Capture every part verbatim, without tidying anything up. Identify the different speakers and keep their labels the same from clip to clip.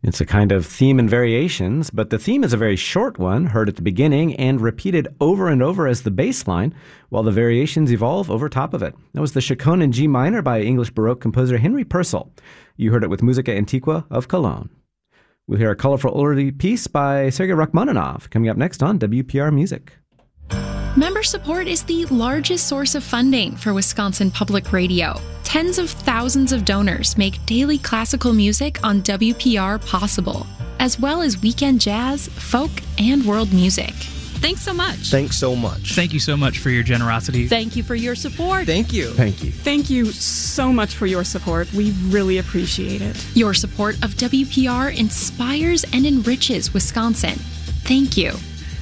Speaker 1: It's a kind of theme and variations, but the theme is a very short one, heard at the beginning and repeated over and over as the bass line, while the variations evolve over top of it. That was the Chaconne in G minor by English Baroque composer Henry Purcell. You heard it with Musica Antiqua of Cologne. We'll hear a colorful oldie piece by Sergei Rachmaninoff coming up next on W P R Music.
Speaker 2: Member support is the largest source of funding for Wisconsin Public Radio. Tens of thousands of donors make daily classical music on W P R possible, as well as weekend jazz, folk, and world music.
Speaker 3: Thanks so much.
Speaker 4: Thanks so much.
Speaker 5: Thank you so much for your generosity.
Speaker 3: Thank you for your support.
Speaker 4: Thank you.
Speaker 1: Thank you.
Speaker 6: Thank you so much for your support. We really appreciate it.
Speaker 2: Your support of W P R inspires and enriches Wisconsin. Thank you.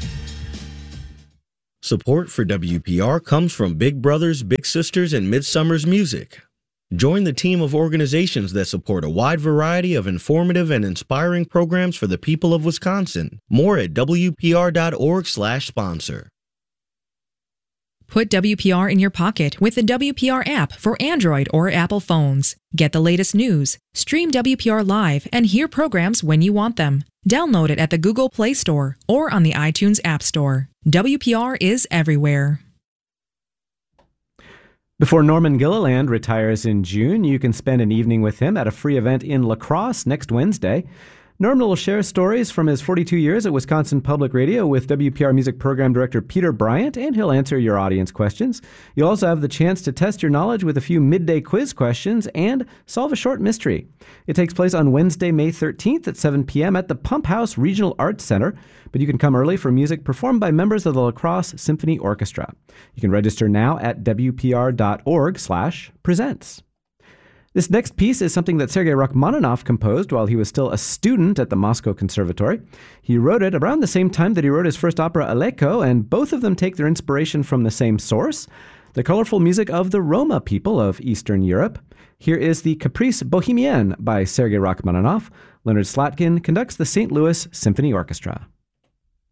Speaker 4: Support for W P R comes from Big Brothers, Big Sisters, and Midsummer's Music. Join the team of organizations that support a wide variety of informative and inspiring programs for the people of Wisconsin. More at W P R dot org slash sponsor.
Speaker 7: Put W P R in your pocket with the W P R app for Android or Apple phones. Get the latest news, stream W P R live, and hear programs when you want them. Download it at the Google Play Store or on the iTunes App Store. W P R is everywhere.
Speaker 1: Before Norman Gilliland retires in June, you can spend an evening with him at a free event in La Crosse next Wednesday. Norman will share stories from his forty-two years at Wisconsin Public Radio with W P R Music Program Director Peter Bryant, and he'll answer your audience questions. You'll also have the chance to test your knowledge with a few midday quiz questions and solve a short mystery. It takes place on Wednesday, May thirteenth at seven p.m. at the Pump House Regional Arts Center, but you can come early for music performed by members of the La Crosse Symphony Orchestra. You can register now at W P R dot org slash presents. This next piece is something that Sergei Rachmaninoff composed while he was still a student at the Moscow Conservatory. He wrote it around the same time that he wrote his first opera, Aleko, and both of them take their inspiration from the same source, the colorful music of the Roma people of Eastern Europe. Here is the Caprice Bohemienne by Sergei Rachmaninoff. Leonard Slatkin conducts the Saint Louis Symphony Orchestra.